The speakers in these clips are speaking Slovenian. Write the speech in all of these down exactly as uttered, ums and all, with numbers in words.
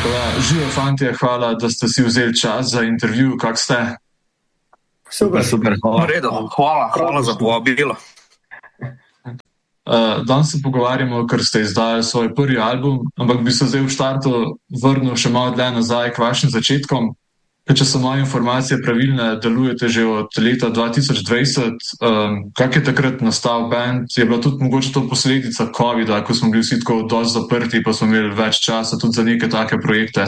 Živijo, fantje, hvala, da ste si vzeli čas za intervju. Kak ste? Super, super, hvala. Hvala, hvala za povabilo. Uh, danes se pogovarjamo, ker ste izdali svoj prvi album, ampak bi se zdaj v štartu vrnil še malo dlje nazaj k vašim začetkom. Ker če so moje informacije pravilne, delujete že od leta dva tisoč dvajset. Um, kak je takrat nastal band? Je bila tudi mogoče to posledica covida, ko smo bili vsi tako dosti zaprti, pa smo imeli več časa tudi za neke take projekte?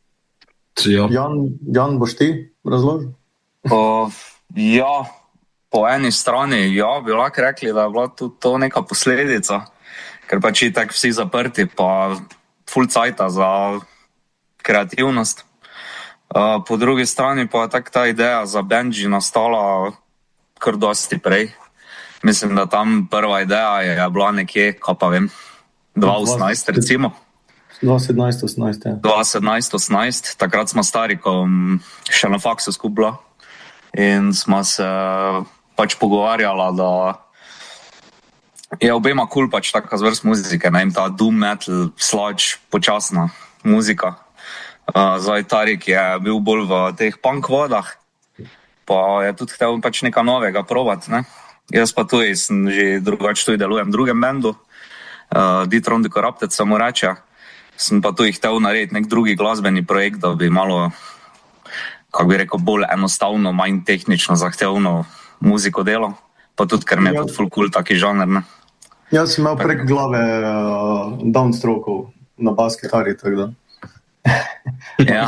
Jan, Jan boš ti razložil? Uh, ja, po eni strani, ja, bi lahko rekli, da je bila tudi to neka posledica, ker pač itak vsi zaprti, pa ful cajta za kreativnost. Uh, po drugi strani pa je tak ta ideja za band že nastala kar dosti prej. Mislim, da tam prva ideja je bila nekje, kaj pa vem, dva tisoč osemnajst recimo. dva tisoč sedemnajst osemnajst, ja. dva tisoč sedemnajst osemnajst, takrat smo stari, ko še na faksu skupaj in smo se pač pogovarjala, da je obema kul pač taka zvrst muzike, ne vem, ta doom metal, sludge, počasna muzika. Uh, zdaj Tarik je bil bolj v teh punk vodah, pa je tudi hotel pač nekaj novega provat, ne. Jaz pa tudi sem že drugače tudi delujem v drugem bandu, uh, Dethrone the Corrupted se mu reče. Sem pa tudi hotel narediti nek drugi glasbeni projekt, da bi malo, kako bi rekel, bolj enostavno, manj tehnično zahtevno muziko delal, pa tudi, ker mi je tudi ful cool taki žanr, ne. Jaz sem imel prek glave uh, downstrokov na bas kitari, tako da. Ja.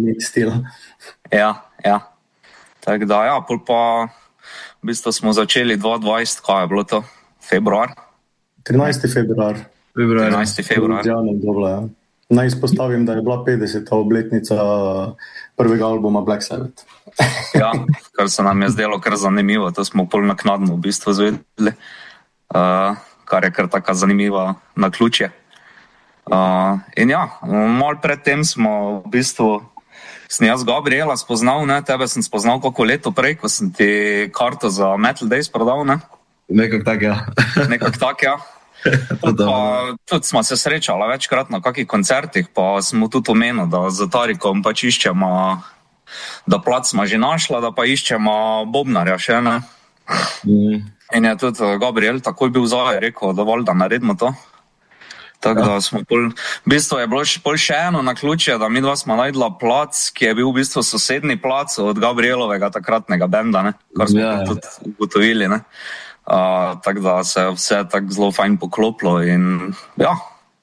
ja, ja. Tako da, ja, pol pa v bistvu smo začeli dva tisoč dvajset, kaj je bilo to? Februar? trinajsti februar. trinajsti februar. Ja, ja. Naj izpostavim, da je bila petdeseta obletnica prvega albuma Black Sabbath. Ja, kar se nam je zdelo kar zanimivo, to smo pol naknadno v bistvu zvedeli, uh, kar je kar taka zanimiva naključje. Uh, in ja, malo predtem smo v bistvu, sem jaz Gabriela spoznal, ne, tebe sem spoznal kako leto prej, ko sem ti karto za Metal Days prodal, ne? Nekak tak, ja. Nekak tak, ja. Pa tudi smo se srečali večkrat na kakih koncertih, pa smo tudi omenili, da z Tarikom pač iščemo, da plac smo že našla, da pa iščemo bobnarja še, ne? Mm. In je tudi Gabriel takoj bil zaj, rekel, dovolj, da naredimo to. Tako da smo pol, v bistvu je bilo pol še eno naključje, da mi dva smo najdla plac, ki je bil v bistvu sosedni plac od Gabrielovega takratnega benda, ne, kar smo ja, tudi ugotovili, ne. Uh, tako da se je vse tako zelo fajn poklopilo in ja,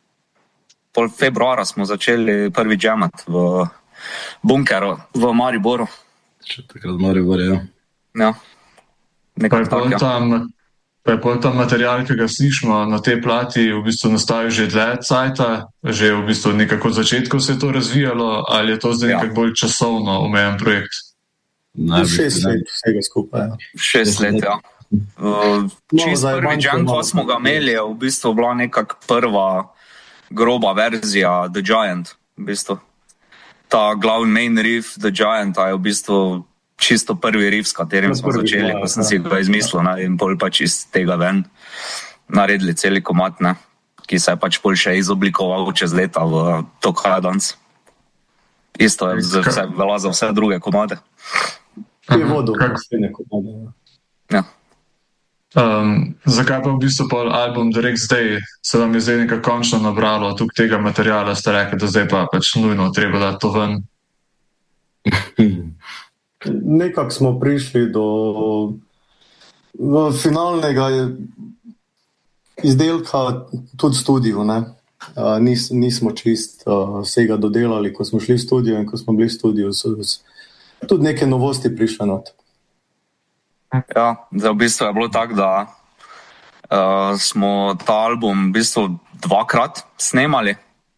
pol februara smo začeli prvi jamat v bunkeru v Mariboru. Še takrat v Mariboru, ja. Ja, nekaj tak, ja. Pa je pol ta material, ki ga slišimo na tej plati, v bistvu nastavil že dlje cajta, že v bistvu nekako od začetkov se je to razvijalo, ali je to zdaj ja. nekako bolj časovno omejen projekt? Šest let vsega skupaj, ja. Šest let, ja. Uh, čist no, prvi jam, ko smo ga imeli, je v bistvu bila nekak prva groba verzija The Giant, v bistvu. Ta glavni main riff The Giant je v bistvu čisto prvi riff, s katerim smo začeli, ko sem si ga izmislil, ne, in pol pač iz tega ven naredili celi komad, ne, ki se je pač pol še izoblikoval čez leta v to, kaj je danes. Isto je vse, velja za vse druge komade. Je vodo, kakšne komade. Ja. Um, zakaj pa v bistvu pol album direkt zdaj, se vam je zdaj nekaj končno nabralo, tukaj tega materiala ste rekli, da zdaj pa pač nujno treba dati to ven? Nekako smo prišli do finalnega izdelka tudi v studiu, ne. Nis, nismo čist uh, vsega dodelali, ko smo šli v studio in ko smo bili v studiu, so tudi neke novosti prišle not. Ja, v bistvu je bilo tako, da uh, smo ta album v bistvu dvakrat snemali.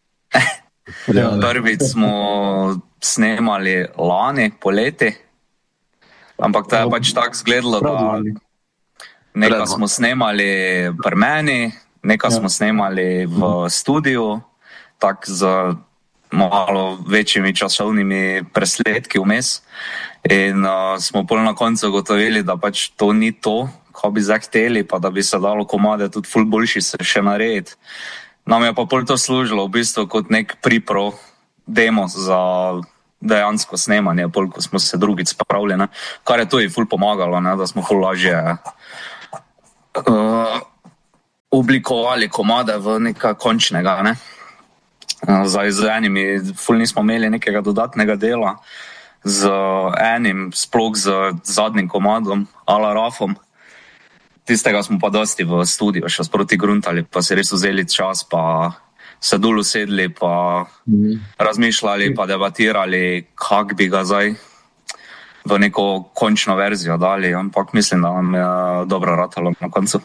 Prvič smo snemali lani, poleti, ampak to je pač tako zgledalo, da nekaj smo snemali pri meni, nekaj smo snemali v studiu, tako z malo večjimi časovnimi presledki vmes. In uh, smo pol na koncu gotovili, da pač to ni to, ko bi zahteli, pa da bi se dalo komade tudi ful boljši se še narediti. Nam je pa pol to služilo v bistvu kot nek pripro demo za dejansko snemanje, pol, ko smo se drugič spravili, ne? Kar je tudi ful pomagalo, ne? Da smo ful lažje uh, oblikovali komade v nekaj končnega. Ne? Uh, zdaj z enimi ful nismo imeli nekega dodatnega dela, z enim, sploh z zadnjim komadom, ala Rafom. Tistega smo pa dosti v studiu še sproti gruntali, pa si res vzeli čas, pa se dol usedli, pa mm. razmišljali, pa debatirali, kak bi ga zdaj v neko končno verzijo dali, ampak mislim, da nam je dobro ratalo na koncu.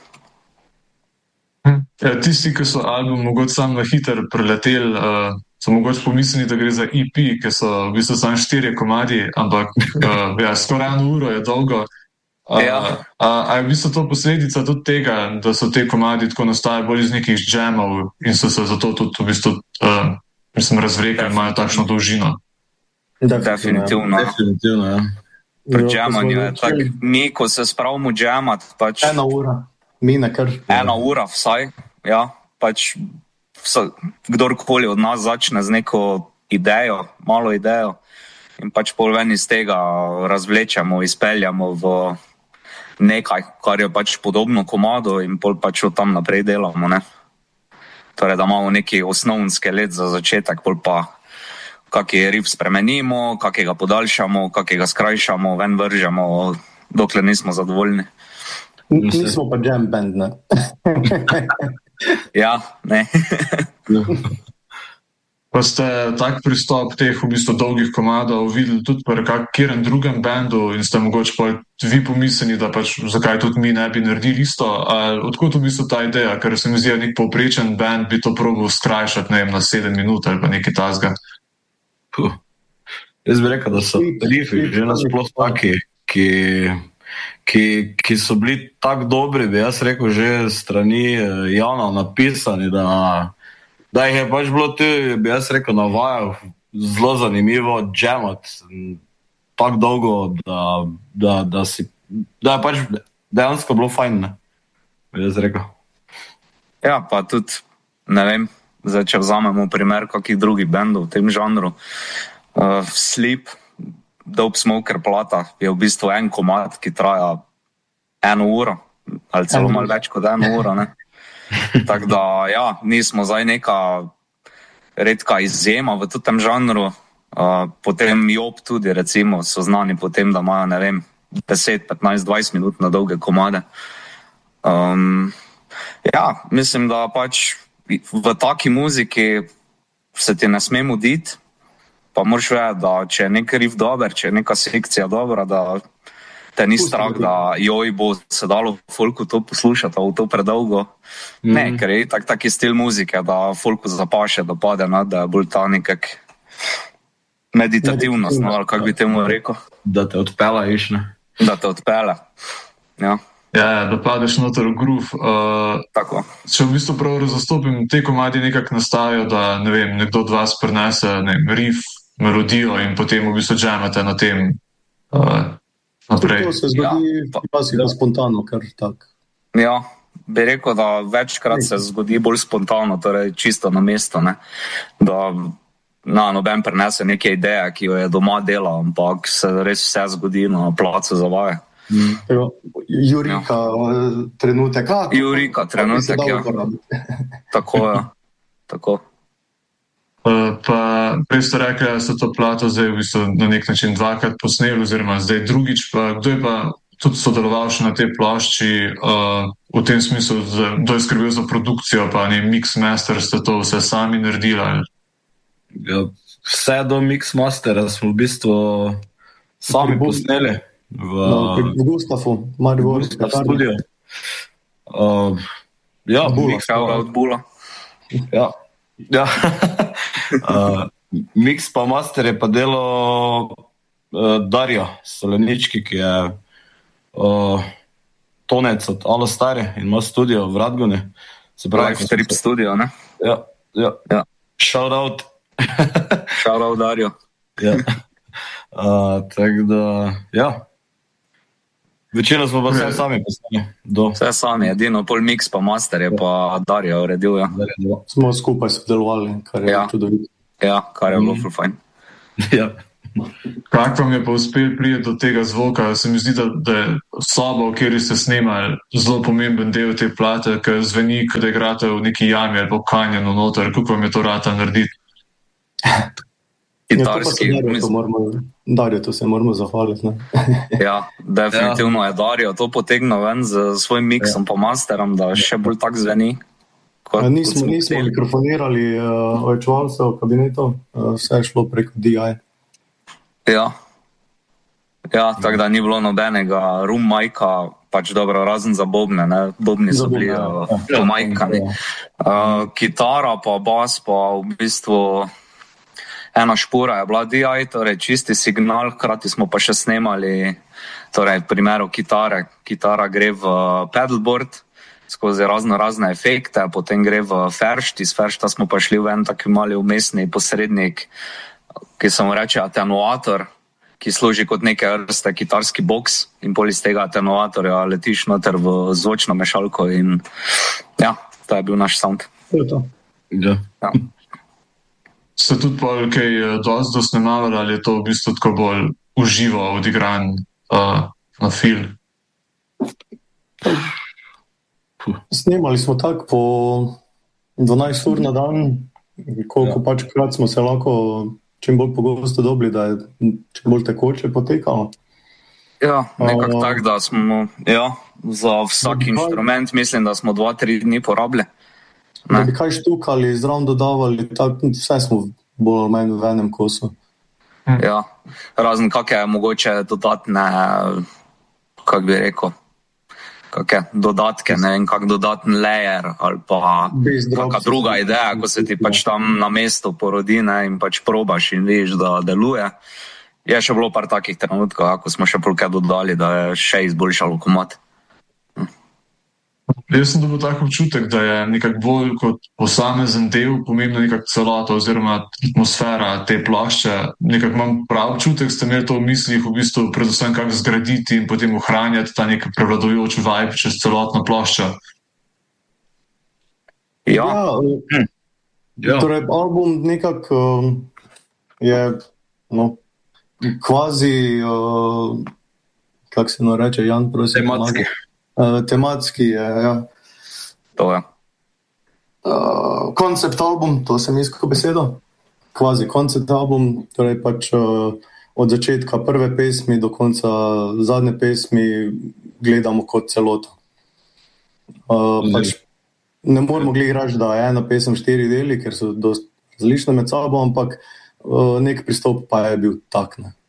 Ja, tisti, ki so album mogoče sam na hiter preletel, uh, so mogoče pomislili, da gre za E P, ki so v bistvu samo štirje komadi, ampak uh, ja, skoraj eno uro je dolgo. Uh, ja. a, a je v bistvu to posledica tudi tega, da so te komadi tako nastajajo bolj iz nekih džemov in so se zato tudi v bistvu uh, mislim, razvrekali, imajo takšno dolžino? Definitivno. Definitivno, ja. Pri džemanju je tak, mi, ko se spravimo džemat, pač... Ena ura. Mine kar... Ena ura vsaj, ja. Pač vsa, kdorkoli od nas začne z neko idejo, malo idejo in pač pol ven iz tega razvlečemo, izpeljamo v nekaj, kar je pač podobno komado in pol pač od tam naprej delamo, ne. Torej, da imamo neki osnovni skelet za začetek, pol pa kaký riff spremenimo, kakega podaljšamo, kakega skrajšamo, ven vržemo, dokler nismo zadovoljni. Nismo pa jam band, ne. Ja, ne. Pa ste tak pristop teh v bistvu dolgih komadov videli tudi pri kakerem drugem bandu in ste mogoče pa vi pomislili, da pač zakaj tudi mi ne bi naredili isto, ali odkot v bistvu ta ideja, ker se mi zdi, nek povprečen band bi to probal skrajšati, ne vem, na sedem minut ali pa nekaj tasga. Puh. Jaz bi rekel, da so riffi že nasploh taki, ki, ki, ki so bili tak dobri, bi jaz rekel, že strani Jana napisani, da da jih je pač bilo tudi, bi jaz rekel, navajal zelo zanimivo jamat tako dolgo, da, da, da, si, da je pač dejansko bilo fajn, ne, bi jaz rekel. Ja, pa tudi, ne vem, zdaj, če vzamemo primer kakih drugih bendov v tem žanru, uh, Sleep, Dope Smoker plata je v bistvu en komad, ki traja eno uro, ali celo malo več kot eno uro, ne. Tako da, ja, nismo zdaj neka redka izjema v tem žanru. Uh, potem Job tudi, recimo, so znani po tem, da imajo, ne vem, deset, petnajst, dvajset minut na dolge komade. Um, ja, mislim, da pač v taki muziki se ti ne sme muditi, pa moraš vedeti, da če je nek riff dober, če je neka sekcija dobra, da te ni strah, da joj bo se dalo folku to poslušati, ali to predolgo. Mm. Ne, ker je tak, taki stil muzike, da folku zapaše, da pade, ne, da je bolj ta nekak meditativnost, no, ali kak bi temu rekel. Da te odpela, iš, ne? Da te odpela, ja. Ja, da padeš noter v groove. Uh, Tako. Če v bistvu prav razostopim, te komadi nekako nastajajo, da, ne vem, nekdo od vas prinese, ne vem, riff, melodijo in potem v bistvu jamate na tem uh, naprej. To se zgodi, ja, pa si pa spontano, kar tak. Ja, bi rekel, da večkrat se zgodi bolj spontano, torej čisto na mesto, ne. Da na noben prinese neke ideje, ki jo je doma delal, ampak se res vse zgodi na placu za vaje. Mm. Jurika, ja. trenutek. A, Jurika, trenutek, ja. Tako je, tako. Uh, pa prej ste rekli, da ste to plato zdaj v bistvu na nek način dvakrat posneli, oziroma zdaj drugič, pa kdo je pa tudi sodeloval še na tej plošči, uh, v tem smislu, kdo je skrbel za produkcijo, pa ne mixmaster, ste to vse sami naredili? Ja, vse do mixmastera smo v bistvu sami posneli. V, no, v Gustafu, Maribor, studio. Uh, ja, Mišel od Bula. Ja. Ja. uh, mix pa master je pa delo uh, Darja Solenički, ki je uh, tonec od Alo Stare in ima studio v Radguni. Se pravi, Live Strip studio, ne? Ja, ja. Ja. Shout out. Shout out Darjo. Ja. Uh, tako da, ja. Večino smo pa vse sami postali. Vse sami, edino pol mix pa master je pa Darjo uredil, ja. Smo skupaj sodelovali, kar je ja. čudovito. Ja, kar je bilo mm. ful fajn. Ja. Kako vam je pa uspel priti do tega zvoka? Se mi zdi, da, da je soba, v kateri ste snemali, zelo pomemben del te plate, ker zveni, kot da igrate v neki jami ali pa v kanjonu noter. Kako vam je to rata narediti? Kitarski. Darjo, to se moramo zahvaliti. Ne? Ja, definitivno je Darjo to potegnil ven z svojim miksom ja. pa masterom, da še bolj tak zveni. Kot, nismo kot nismo mikrofonirali uh, očevalcev v kabinetu, uh, vse je šlo preko D I. Ja, ja tako da ni bilo nobenega room majka, pač dobro, razen za bobne, ne? Bobni so bili uh, pomajkani. Uh, kitara pa bas pa v bistvu ena špora je bila D I, torej čisti signal, hkrati smo pa še snemali, torej v primeru kitare, kitara gre v pedalboard skozi razno razne efekte, potem gre v feršt, iz feršta smo pa šli v en taki mali umestni posrednik, ki se mu reče atenuator, ki služi kot neke vrste kitarski boks in pol iz tega atenuatorja letiš noter v zvočno mešalko in ja, to je bil naš sound. To je to. Ja. Ja. Ste tudi bolj kaj dosti dosnemavali ali je to v bistvu tako bolj uživo odigran uh, na film? Snemali smo tako po dvanajst ur na dan, koliko ja. pač krat smo se lahko čim bolj pogosto dobili, da je čim bolj tekoče potekalo. Ja, nekako uh, tako, da smo ja, za vsak kaj, inštrument mislim, da smo dva, tri dni porabili. Da bi kaj štukali, zraven dodavali, tak, vse smo bolj manj v enem kosu. Ja, razen kakšne mogoče dodatne, kak bi rekel, kakšne dodatke, ne vem, kak dodaten layer ali pa kakšna druga ideja, ko se ti pač tam na mestu porodi, ne, in pač probaš in vidiš, da deluje. Je še bilo par takih trenutkov, ko smo še polke dodali, da je še izboljšalo komad. Jaz sem dobil tak občutek, da je nekako bolj kot posamezen del pomembna nekak celota oziroma atmosfera te plošče. Nekako imam prav občutek, ste imeli to v mislih v bistvu predvsem kako zgraditi in potem ohranjati ta nek prevladujoč vibe čez celotno ploščo. Ja. Ja, ja. Torej album nekako uh, je no, kvazi uh, kako se no reče, Jan, prosim. Tematski. Uh, tematski je, ja. To je. Uh, koncept album, to sem iskal besedo. Kvazi koncept album, torej pač uh, od začetka prve pesmi do konca zadnje pesmi gledamo kot celoto. Uh, pač ne moramo gledati, da je ena pesem štiri deli, ker so dosti različne med sabo, ampak uh, nek pristop pa je bil tak, ne.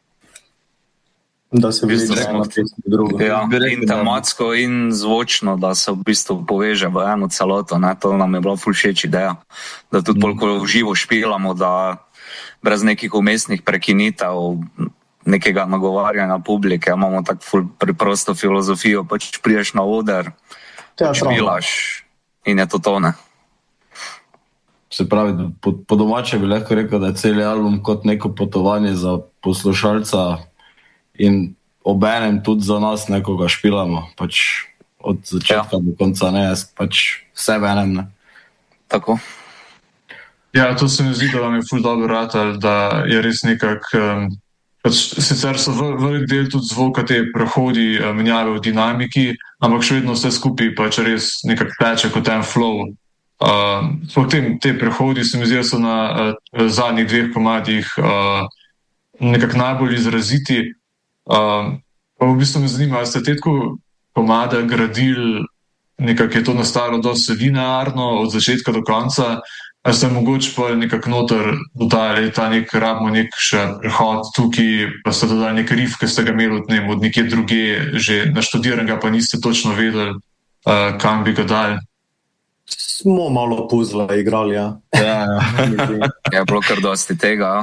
Da se vidi, da smo drugo. Ja, in tematsko in zvočno, da se v bistvu poveže v eno celoto, ne, to nam je bila ful všeč ideja, da tudi bolj, ko živo špilamo, da brez nekih umestnih prekinitev, nekega nagovarjanja publike, imamo tako ful preprosto filozofijo, pač priješ na oder, pač špilaš in je to to, ne. Se pravi, po, po domače bi lahko rekel, da je cel album kot neko potovanje za poslušalca in obenem tudi za nas nekoga špilamo, pač od začetka ja. do konca, ne, pač vse v enem, ne. Tako. Ja, to se mi zdi, da vam je ful dobro ratal, da je res nekak, um, pač sicer so velik del tudi zvoka te prehodi, um, menjave v dinamiki, ampak še vedno vse skupaj pač res nekak teče kot en flow. Um, potem te prehodi se mi zdi, so na uh, zadnjih dveh komadih uh, nekak najbolj izraziti. Uh, pa v bistvu me zanima, ali ste te tako komade gradili, nekako je to nastalo dosti linearno od začetka do konca, ali ste mogoče pa nekako noter dodali ta nek rabimo nek še prehod tukaj, pa ste dodali nek riff, ki ste ga imeli od, ne, od nekje druge že naštudiranega, pa niste točno vedeli, uh, kam bi ga dali. Smo malo puzla igrali, ja. Ja, ja. Je bilo kar dosti tega.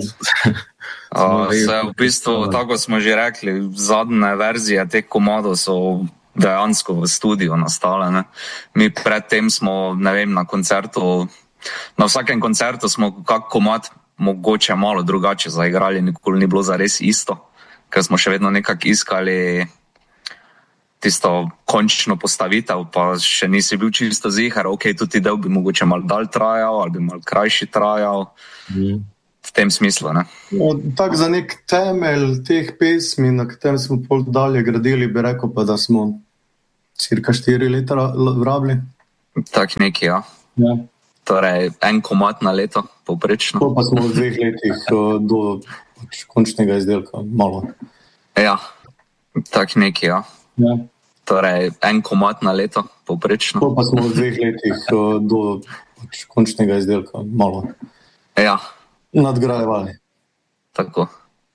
Uh, se v bistvu, tako smo že rekli, zadnje verzije teh komadov so dejansko v studiu nastale, ne. Mi predtem smo, ne vem, na koncertu, na vsakem koncertu smo kak komad mogoče malo drugače zaigrali, nikoli ni bilo zares isto, ker smo še vedno nekako iskali tisto končno postavitev, pa še nisi bil čisto zihar, ok, tudi del bi mogoče malo dalj trajal, ali bi malo krajši trajal, mm. v tem smislu, ne? No, tak za nek temelj teh pesmi, na katerem smo pol dalje gradili, bi rekel pa, da smo cirka štiri leta vrabili. Tak neki, ja. Ja. Torej, en komad na leto, povprečno. To pa smo v dveh letih do pač končnega izdelka, malo. Ja, tak neki, ja. Ja. Torej, en komad na leto, povprečno. To pa smo v dveh letih do pač končnega izdelka, malo. Ja. Nadgrajevali. Tako.